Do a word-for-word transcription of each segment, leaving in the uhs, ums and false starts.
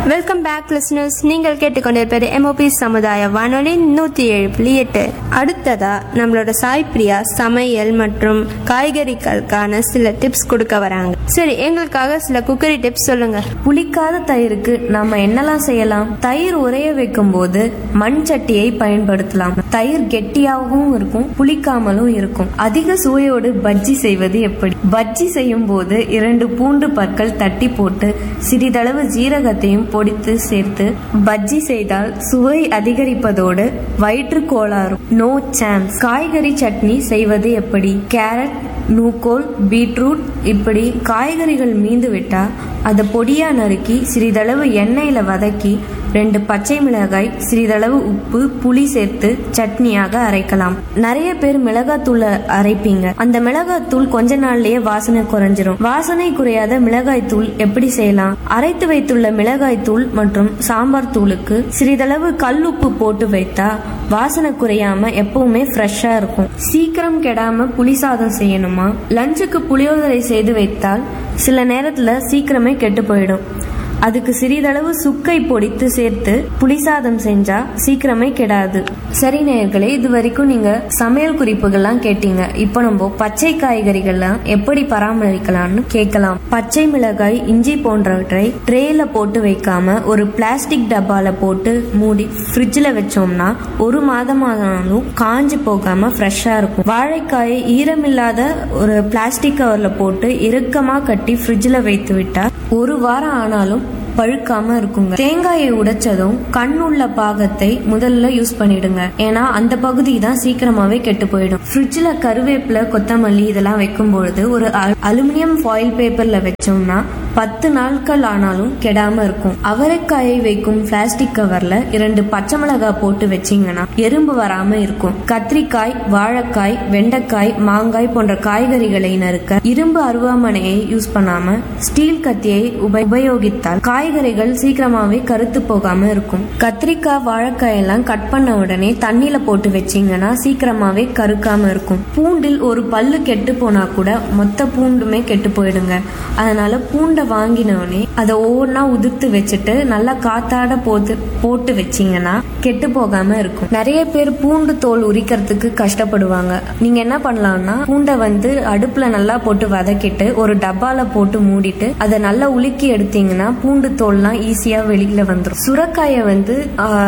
Welcome back listeners. நீங்கள் கேட்டுக்கொண்டிருப்பது MOP சமுதாய வானொலி நூற்றி ஏழு புள்ளி எட்டு. அடுத்ததா நம்மளோட சாய் பிரியா சமையல் மற்றும் காய்கறிகளுக்கான சில டிப்ஸ் கொடுக்க வராங்க. சரி, எங்களுக்காக சில குக்கரி டிப்ஸ் சொல்லுங்க. புளிக்காத தயிருக்கு நம்ம என்னெல்லாம் செய்யலாம்? தயிர் உரைய வைக்கும் போது மண் சட்டியை பயன்படுத்தலாம். தயிர் கெட்டியாகவும் இருக்கும், புளிக்காமலும் இருக்கும். அதிக சுவையோடு பஜ்ஜி செய்வது எப்படி? பஜ்ஜி செய்யும் போது இரண்டு பூண்டு பற்கள் தட்டி போட்டு சிறிதளவு ஜீரகத்தையும் பொடித்து சேர்த்து பஜ்ஜி செய்தால் சுவை அதிகரிப்பதோடு வயிற்று கோளாறும். No chance. காய்கறி சட்னி செய்வது எப்படி? கேரட், நூக்கோல், பீட்ரூட் இப்படி காய்கறிகள் மீந்து விட்டா அதை பொடியா நறுக்கி சிறிதளவு எண்ணெயில வதக்கி ரெண்டு பச்சை மிளகாய், சிறிதளவு உப்பு, புளி சேர்த்து சட்னியாக அரைக்கலாம். நிறைய பேர் மிளகாத்தூளை அரைப்பீங்க. அந்த மிளகாத்தூள் கொஞ்ச நாள்லயே வாசனை குறைஞ்சிரும். வாசனை குறையாத மிளகாய் தூள் எப்படி செய்யலாம்? அரைத்து வைத்துள்ள மிளகாய் தூள் மற்றும் சாம்பார் தூளுக்கு சிறிதளவு கல்லுப்பு போட்டு வைத்தா வாசனை குறையாம எப்பவுமே ஃப்ரெஷ்ஷா இருக்கும். சீக்கிரம் கெடாம புளி சாதம் செய்யணுமா? லஞ்சுக்கு புளியோதரை செய்து வைத்தால் சில நேரத்துல சீக்கிரமே கெட்டு போயிடும். அதுக்கு சிறிதளவு சுக்கை பொடித்து சேர்த்து புளிசாதம் செஞ்சா சீக்கிரமே கெடாது. சரி நேயர்களே, இது வரைக்கும் நீங்க சமையல் குறிப்புகள்லாம் கேட்டீங்க. இப்போ நம்ம பச்சை காய்கறிகள்லாம் எப்படி பராமரிக்கலாம்னு கேட்கலாம். பச்சை மிளகாய், இஞ்சி போன்றவற்றை ட்ரேல போட்டு வைக்காம ஒரு பிளாஸ்டிக் டப்பால போட்டு மூடி ஃப்ரிட்ஜ்ல வச்சோம்னா ஒரு மாதமானாலும் காஞ்சு போகாம ஃப்ரெஷ்ஷா இருக்கும். வாழைக்காயை ஈரமில்லாத ஒரு பிளாஸ்டிக் கவர்ல போட்டு இறுக்கமா கட்டி ஃப்ரிட்ஜ்ல வைத்து விட்டா ஒரு வாரம் ஆனாலும் பழுக்காம இருக்குங்க. தேங்காயை உடைச்சதும் கண் உள்ள பாகத்தை முதல்ல யூஸ் பண்ணிடுங்க. ஏன்னா அந்த பகுதி தான் சீக்கிரமாவே கெட்டு போயிடும். ஃப்ரிட்ஜ்ல கருவேப்பிலை, கொத்தமல்லி இதெல்லாம் வைக்கும் பொழுது ஒரு அலுமினியம் ஃபாயில் பேப்பர்ல வச்சோம்னா பத்து நாட்கள் ஆனாலும் கெடாம இருக்கும். அவரைக்காயை வைக்கும் பிளாஸ்டிக் கவர்ல இரண்டு பச்சை மிளகாய் போட்டு வச்சீங்கன்னா எறும்பு வராம இருக்கும். கத்திரிக்காய், வாழைக்காய், வெண்டைக்காய், மாங்காய் போன்ற காய்கறிகளை நறுக்க இரும்பு அருவாமனையை யூஸ் பண்ணாம ஸ்டீல் கத்தியை உபயோகித்தால் காய்கறிகள் சீக்கிரமாவே கருத்து போகாம இருக்கும். கத்திரிக்காய், வாழைக்காய் எல்லாம் கட் பண்ண உடனே தண்ணியில போட்டு வச்சீங்கன்னா சீக்கிரமாவே கருக்காம இருக்கும். பூண்டில் ஒரு பல்லு கெட்டு போனா கூட மொத்த பூண்டுமே கெட்டு போயிடுங்க. அதனால பூண்டை வாங்கினோடனே அதை ஒவ்வொன்னா உதிர்த்து வச்சுட்டு நல்லா காத்தாட போட்டு போட்டு வச்சீங்கன்னா கெட்டு போகாம இருக்கும். நிறைய பேர் பூண்டு தோல் உரிக்கிறதுக்கு கஷ்டப்படுவாங்க. நீங்க என்ன பண்ணலாம்னா பூண்டை வந்து அடுப்புல நல்லா போட்டு வதக்கிட்டு ஒரு டப்பால போட்டு மூடிட்டு அதை நல்லா உலுக்கி எடுத்தீங்கன்னா பூண்டு தோல்லாம் ஈஸியா வெளியில வந்துடும். சுரக்காயை வந்து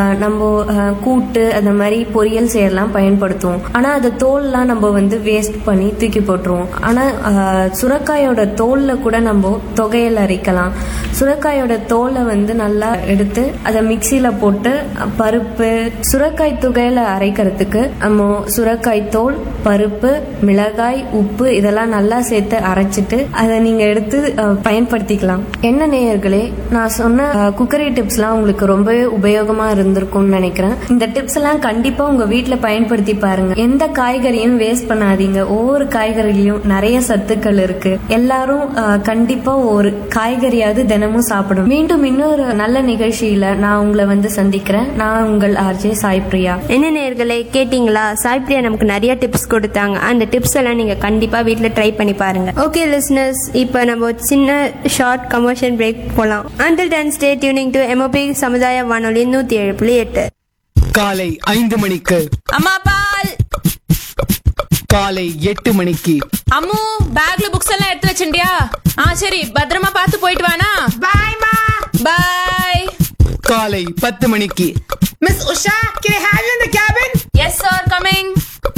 நம்ம கூட்டு அந்த மாதிரி பொரியல் செய்யலாம் பயன்படுத்துவோம். ஆனா அந்த தோல்லாம் நம்ம வந்து வேஸ்ட் பண்ணி தூக்கி போட்டுருவோம். ஆனா சுரக்காயோட தோல்ல கூட நம்ம தொகையில அரைக்கலாம். சுரக்காயோட தோலை வந்து நல்லா எடுத்து அதை மிக்சியில போட்டு பருப்பு, சுரக்காய் துகையில அரைக்கிறதுக்கு நம்ம சுரக்காய் தோல், பருப்பு, மிளகாய், உப்பு இதெல்லாம் நல்லா சேர்த்து அரைச்சிட்டு அதை நீங்க எடுத்து பயன்படுத்திக்கலாம். என்ன நேயர்களே, நான் சொன்ன குக்கரி டிப்ஸ் எல்லாம் உங்களுக்கு ரொம்பவே உபயோகமா இருந்திருக்கும்னு நினைக்கிறேன். இந்த டிப்ஸ் எல்லாம் கண்டிப்பா உங்க வீட்டுல பயன்படுத்தி பாருங்க. எந்த காய்கறியும் வேஸ்ட் பண்ணாதீங்க. ஒவ்வொரு காய்கறிலையும் நிறைய சத்துக்கள் இருக்கு. எல்லாரும் கண்டிப்பா ஒரு காய்கறியாவது தினமும் சாப்பிடும். மீண்டும் இன்னொரு நல்ல நிகழ்ச்சியில நான் உங்களை வந்து சந்திக்கிறேன். நான் உங்கள் ஆர்ஜே சாய் பிரியா. என்ன நேயர்களே, கேட்டீங்களா? சாய் பிரியா நமக்கு நிறைய டிப்ஸ் கொடுத்தாங்க. அந்த டிப்ஸ் எல்லாம் நீங்க கண்டிப்பா வீட்டுல ட்ரை பண்ணி பாருங்க. ஓகே லிசனர்ஸ், இப்போ நம்ம சின்ன ஷார்ட் கமர்ஷியல் பிரேக் போலாம். Until then, stay tuning to MOP சமுதாய வானொலி நூத்தி ஏழு புள்ளி எட்டு. காலை ஐந்து மணிக்கு அம்மா பால். காலை எட்டு மணிக்கு அம்மு பேக்ல புக்ஸ் எல்லாம் எடுத்து வச்சிட்டியா? ஆ சரி, பத்திரமா பார்த்து போயிட்டு வானா. Bye ma. Bye. காலை பத்து மணிக்கு Miss Usha, can I have you in the cabin? Yes sir, coming.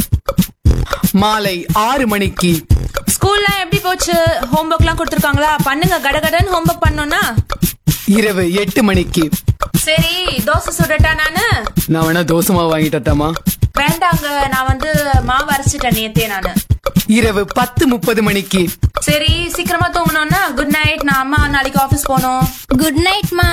மாலை ஆறு மணிக்கு ஸ்கூல்ல எப்படி போச்சு? ஹோம்வொர்க் எல்லாம் கொடுத்திருக்காங்களா? பண்ணுங்க, கடகடன் ஹோம்வொர்க் பண்ணனும்னா. இரவு எட்டு மணிக்கு சரி, தோசை சுடட்டா? நானு நான் வேணா தோசை மாவு வாங்கிட்டேமா? வேண்டாங்க, நான் வந்து மாவு அரைச்சிட்டேன் நேத்தே நானு. இரவு பத்து முப்பது மணிக்கு சரி, சீக்கிரமா தூங்கணும்னா குட் நைட். நான் அம்மா நாளைக்கு ஆபீஸ் போனோம். குட் நைட் மா.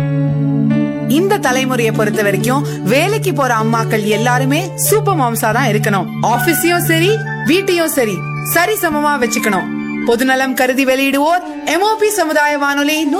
இந்த தலைமுறையை பொறுத்த வரைக்கும் வேலைக்கு போற அம்மாக்கள் எல்லாருமே சூப்பர் மாம்ஸா தான் இருக்கணும். ஆபீஸையும் சரி வீட்டையும் சரி சரி சமமா வச்சுக்கணும். பொதுநலம் கருதி வெளியிடுவோர் எம்ஓபி சமுதாய வானொலி